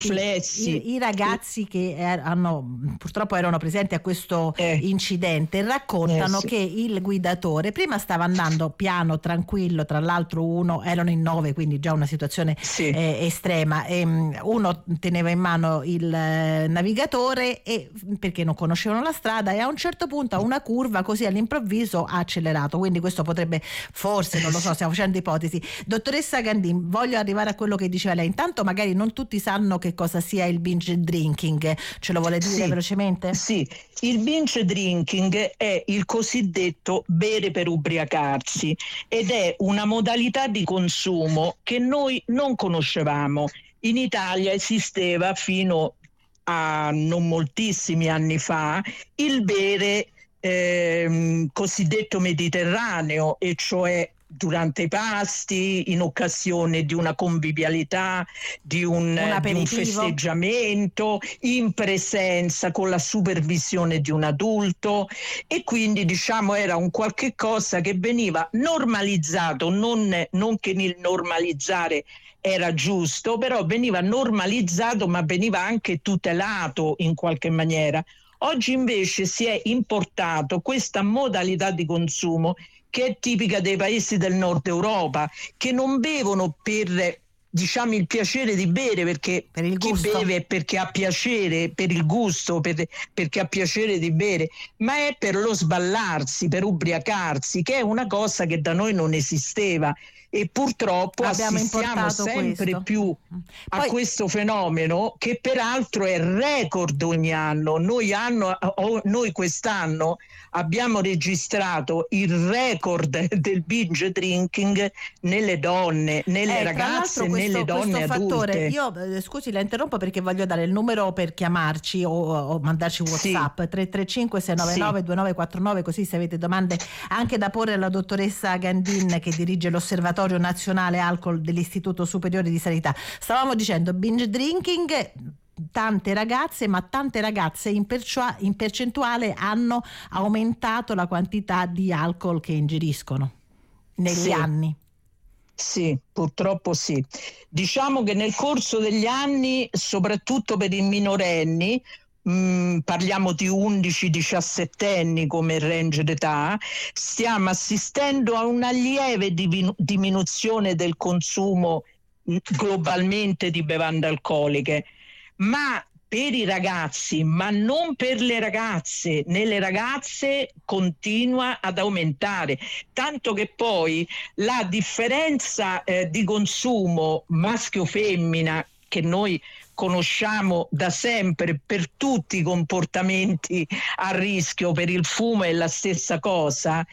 I ragazzi che purtroppo erano presenti a questo incidente raccontano che il guidatore prima stava andando piano, tranquillo, tra l'altro erano in 9, quindi già una situazione estrema, uno teneva in mano il navigatore perché non conoscevano la strada, e a un certo punto a una curva così all'improvviso ha accelerato, quindi questo potrebbe, forse, non lo so, stiamo facendo ipotesi. Dottoressa Gandin, voglio arrivare a quello che diceva lei. Intanto magari non tutti sanno che cosa sia il binge drinking, ce lo vuole dire velocemente? Sì, il binge drinking è il cosiddetto bere per ubriacarsi ed è una modalità di consumo che noi non conoscevamo. In Italia esisteva fino a non moltissimi anni fa il bere cosiddetto mediterraneo, e cioè durante i pasti, in occasione di una convivialità, di un festeggiamento, in presenza, con la supervisione di un adulto, e quindi era un qualche cosa che veniva normalizzato, non che il normalizzare era giusto, però veniva normalizzato, ma veniva anche tutelato in qualche maniera. Oggi invece si è importato questa modalità di consumo che è tipica dei paesi del nord Europa, che non bevono per il piacere di bere, perché chi beve è perché ha piacere, per il gusto, perché ha piacere di bere, ma è per lo sballarsi, per ubriacarsi, che è una cosa che da noi non esisteva. E purtroppo assistiamo sempre più a questo fenomeno, che peraltro è record ogni anno. Noi quest'anno abbiamo registrato il record del binge drinking nelle donne, nelle ragazze, nelle donne adulte. Io scusi, la interrompo perché voglio dare il numero per chiamarci o mandarci WhatsApp, 335 699 2949, così se avete domande anche da porre alla dottoressa Gandin, che dirige l'Osservatorio Nazionale Alcol dell'Istituto Superiore di Sanità. Stavamo dicendo binge drinking, tante ragazze in percentuale hanno aumentato la quantità di alcol che ingeriscono negli anni. Sì, purtroppo sì. Diciamo che nel corso degli anni, soprattutto per i minorenni, parliamo di 11-17 anni come range d'età, stiamo assistendo a una lieve diminuzione del consumo globalmente di bevande alcoliche, ma per i ragazzi, ma non per le ragazze. Nelle ragazze continua ad aumentare, tanto che poi la differenza di consumo maschio-femmina, che noi conosciamo da sempre per tutti i comportamenti a rischio, per il fumo è la stessa cosa.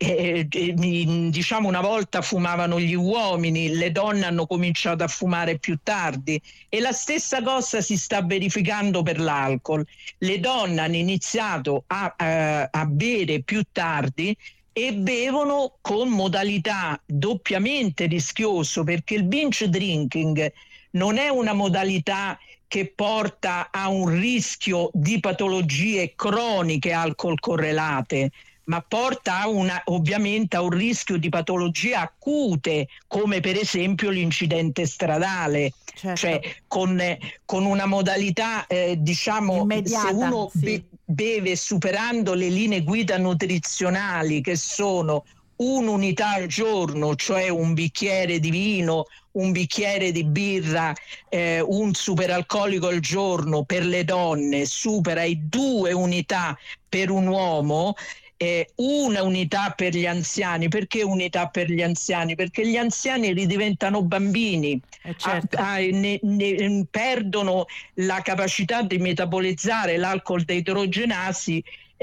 Una volta fumavano gli uomini, le donne hanno cominciato a fumare più tardi, e la stessa cosa si sta verificando per l'alcol. Le donne hanno iniziato a bere più tardi e bevono con modalità doppiamente rischioso, perché il binge drinking non è una modalità che porta a un rischio di patologie croniche alcol correlate, ma porta ovviamente a un rischio di patologie acute, come per esempio l'incidente stradale. Certo. Cioè con una modalità immediata, se uno beve superando le linee guida nutrizionali, che sono un'unità al giorno, cioè un bicchiere di vino, un bicchiere di birra, un superalcolico al giorno per le donne, supera i 2 unità per un uomo, una unità per gli anziani. Perché unità per gli anziani? Perché gli anziani ridiventano bambini, certo. Perdono la capacità di metabolizzare l'alcol deidrogenasi,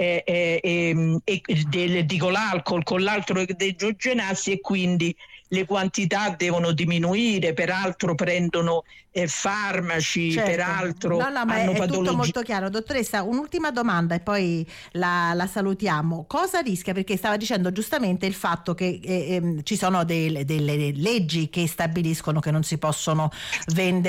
dico l'alcol con l'altro deidrogenasi, e quindi le quantità devono diminuire, peraltro prendono farmaci, certo. peraltro ma hanno è patologie. tutto molto chiaro. Dottoressa, un'ultima domanda e poi la salutiamo. Cosa rischia? Perché stava dicendo giustamente il fatto che ci sono delle leggi che stabiliscono che non si possono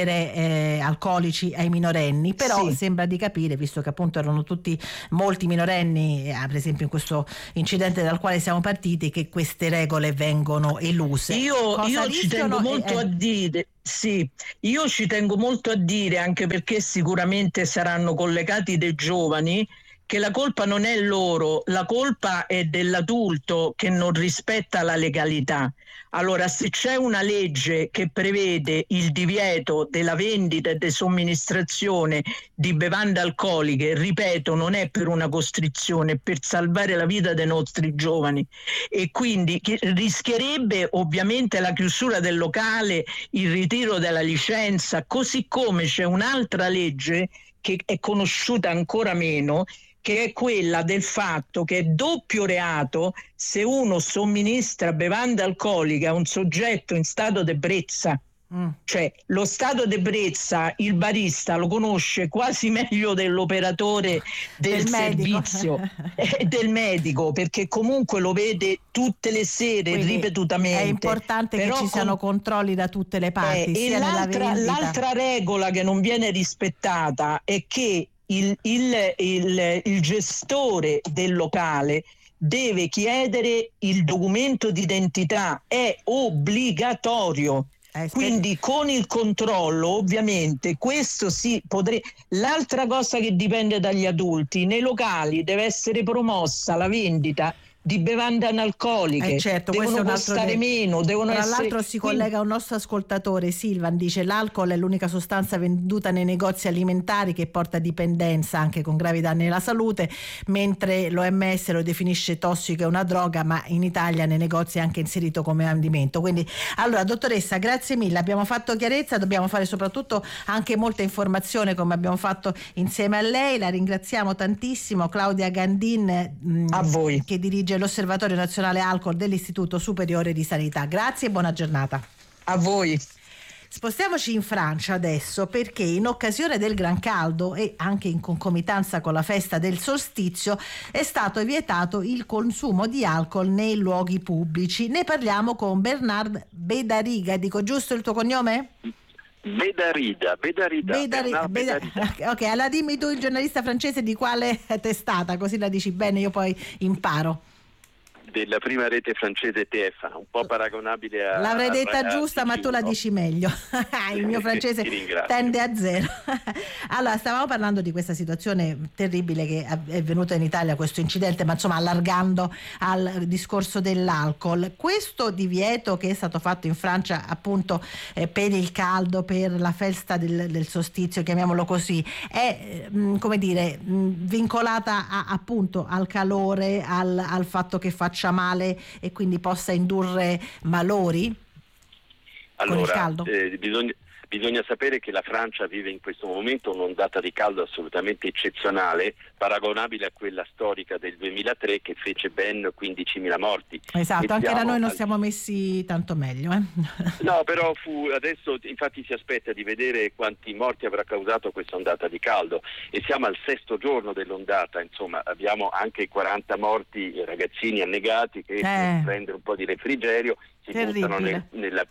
vendere alcolici ai minorenni, però sembra di capire, visto che appunto erano molti minorenni minorenni, per esempio in questo incidente dal quale siamo partiti, che queste regole vengono eluse. Io ci tengo molto a dire, sì, io ci tengo molto a dire, anche perché sicuramente saranno collegati dei giovani, che la colpa non è loro, la colpa è dell'adulto che non rispetta la legalità. Allora, se c'è una legge che prevede il divieto della vendita e di somministrazione di bevande alcoliche, ripeto, non è per una costrizione, è per salvare la vita dei nostri giovani, e quindi rischierebbe ovviamente la chiusura del locale, il ritiro della licenza, così come c'è un'altra legge che è conosciuta ancora meno, che è quella del fatto che è doppio reato se uno somministra bevande alcoliche a un soggetto in stato d'ebbrezza. Cioè, lo stato d'ebbrezza il barista lo conosce quasi meglio dell'operatore del servizio del medico, perché comunque lo vede tutte le sere. Quindi ripetutamente è importante che ci siano controlli da tutte le parti, sia l'altra regola che non viene rispettata è che il gestore del locale deve chiedere il documento d'identità, è obbligatorio. Quindi con il controllo, ovviamente, questo sì potrebbe. L'altra cosa che dipende dagli adulti, nei locali deve essere promossa la vendita di bevande analcoliche, certo, devono costare meno, devono tra essere... l'altro si collega un nostro ascoltatore, Silvan, dice: l'alcol è l'unica sostanza venduta nei negozi alimentari che porta dipendenza, anche con gravi danni alla salute, mentre l'OMS lo definisce tossico e una droga, ma in Italia nei negozi è anche inserito come alimento. Quindi, allora, dottoressa, grazie mille, abbiamo fatto chiarezza, dobbiamo fare soprattutto anche molta informazione, come abbiamo fatto insieme a lei. La ringraziamo tantissimo. Claudia Gandin, a voi, che dirige l'Osservatorio Nazionale Alcol dell'Istituto Superiore di Sanità. Grazie e buona giornata. A voi. Spostiamoci in Francia adesso, perché in occasione del gran caldo e anche in concomitanza con la festa del solstizio è stato vietato il consumo di alcol nei luoghi pubblici. Ne parliamo con Bernard Bedariga. Dico giusto il tuo cognome? Bedarida. Ok, allora dimmi tu, il giornalista francese, di quale testata, così la dici bene, io poi imparo. Della prima rete francese TF1, un po' paragonabile a... L'avrei detta giusta, ma tu la dici meglio. Il mio francese tende a zero. Allora, stavamo parlando di questa situazione terribile che è venuta in Italia, questo incidente, ma insomma allargando al discorso dell'alcol. Questo divieto che è stato fatto in Francia appunto per il caldo, per la festa del solstizio, chiamiamolo così, è come dire vincolata appunto al calore, al fatto che faccia male e quindi possa indurre malori? Allora, con il caldo? Bisogna sapere che la Francia vive in questo momento un'ondata di caldo assolutamente eccezionale, paragonabile a quella storica del 2003 che fece ben 15.000 morti. Esatto, anche da noi non siamo messi tanto meglio. No, però adesso infatti si aspetta di vedere quanti morti avrà causato questa ondata di caldo, e siamo al 6° giorno dell'ondata, insomma abbiamo anche 40 morti ragazzini annegati che per prendere un po' di refrigerio si buttano nel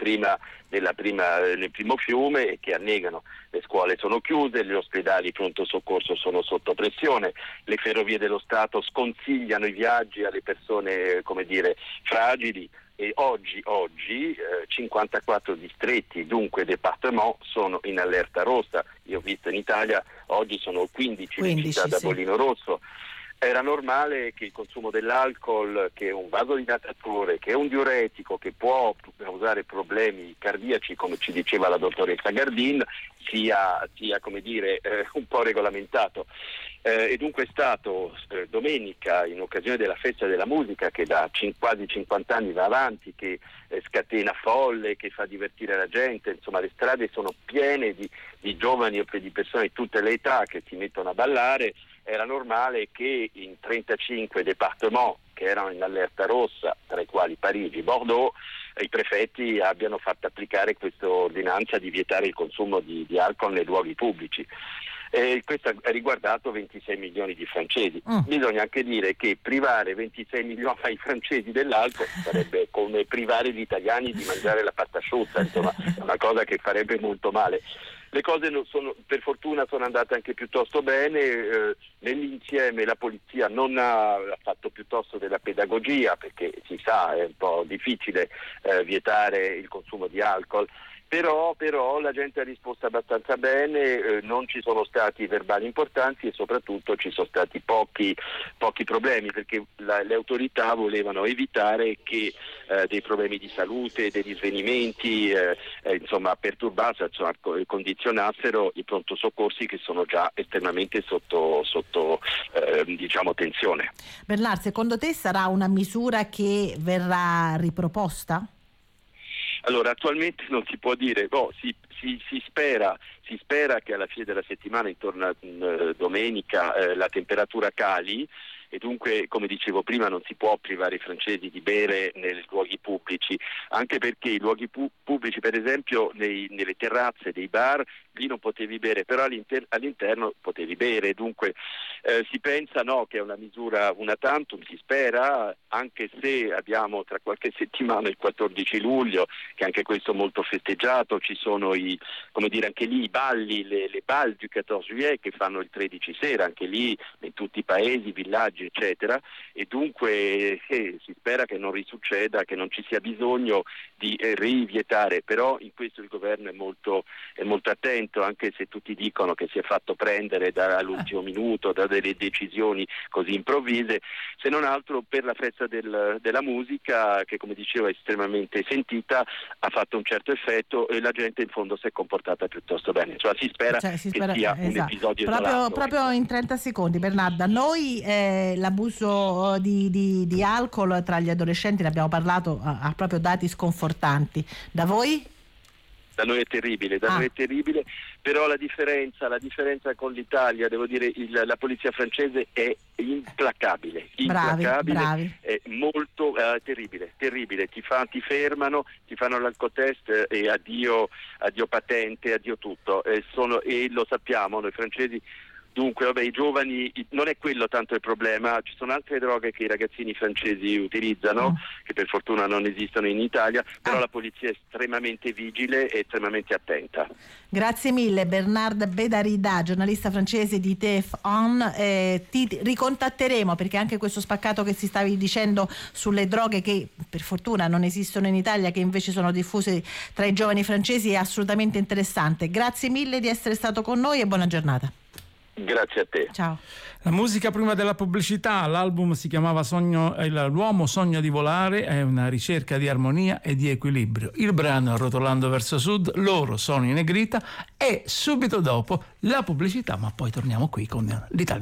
primo fiume e che annegano. Le scuole sono chiuse, gli ospedali pronto soccorso sono sotto pressione, le ferrovie dello Stato sconsigliano i viaggi alle persone, come dire, fragili, e oggi 54 distretti, dunque département, sono in allerta rossa. Io ho visto in Italia oggi sono 15 città da bollino rosso. Era normale che il consumo dell'alcol, che è un vasodilatatore, che è un diuretico, che può causare problemi cardiaci, come ci diceva la dottoressa Gandin, sia come dire un po' regolamentato. E dunque è stato domenica, in occasione della festa della musica, che da quasi 50 anni va avanti, che scatena folle, che fa divertire la gente, insomma le strade sono piene di giovani o di persone di tutte le età che si mettono a ballare. Era normale che in 35 département che erano in allerta rossa, tra i quali Parigi, Bordeaux, i prefetti abbiano fatto applicare questa ordinanza di vietare il consumo di alcol nei luoghi pubblici. Questo ha riguardato 26 milioni di francesi. Bisogna anche dire che privare 26 milioni ai francesi dell'alcol sarebbe come privare gli italiani di mangiare la pasta asciutta, insomma è una cosa che farebbe molto male. Le cose per fortuna sono andate anche piuttosto bene, nell'insieme la polizia non ha fatto piuttosto della pedagogia, perché si sa è un po' difficile vietare il consumo di alcol. Però la gente ha risposto abbastanza bene, non ci sono stati verbali importanti e soprattutto ci sono stati pochi problemi, perché le autorità volevano evitare che dei problemi di salute, degli svenimenti perturbassero, condizionassero i pronto soccorsi che sono già estremamente sotto tensione. Bernard, secondo te sarà una misura che verrà riproposta? Allora, attualmente non si può dire, si spera che alla fine della settimana, intorno a domenica, la temperatura cali e dunque, come dicevo prima, non si può privare i francesi di bere nei luoghi pubblici, anche perché i luoghi pubblici, per esempio nelle terrazze dei bar, lì non potevi bere, però all'interno potevi bere, dunque si pensa che è una misura una tantum, si spera, anche se abbiamo tra qualche settimana il 14 luglio, che anche questo è molto festeggiato, ci sono anche lì i balli, le bal du 14 juillet che fanno il 13 sera, anche lì in tutti i paesi, villaggi eccetera, e dunque si spera che non risucceda, che non ci sia bisogno di rivietare, però in questo il governo è molto attento, anche se tutti dicono che si è fatto prendere all'ultimo minuto da delle decisioni così improvvise, se non altro per la festa della musica, che come dicevo è estremamente sentita, ha fatto un certo effetto e la gente in fondo si è comportata piuttosto bene, si spera che sia un episodio isolato. Proprio in 30 secondi, Bernarda, noi l'abuso di alcol tra gli adolescenti, ne abbiamo parlato, ha proprio dati sconfortanti. Da voi? Da noi è terribile, però la differenza con l'Italia, devo dire, la polizia francese è implacabile, bravi. È molto terribile, ti fermano, ti fanno l'alcotest e addio patente, addio tutto, e lo sappiamo noi francesi. Dunque, i giovani, non è quello tanto il problema, ci sono altre droghe che i ragazzini francesi utilizzano, che per fortuna non esistono in Italia, però la polizia è estremamente vigile e estremamente attenta. Grazie mille Bernard Bédarida, giornalista francese di TF1, ti ricontatteremo perché anche questo spaccato che si stavi dicendo sulle droghe che per fortuna non esistono in Italia, che invece sono diffuse tra i giovani francesi, è assolutamente interessante. Grazie mille di essere stato con noi e buona giornata. Grazie a te. Ciao. La musica prima della pubblicità, l'album si chiamava L'uomo sogna di volare, è una ricerca di armonia e di equilibrio. Il brano Rotolando verso sud, loro sono in negrita e subito dopo la pubblicità, ma poi torniamo qui con l'Italia.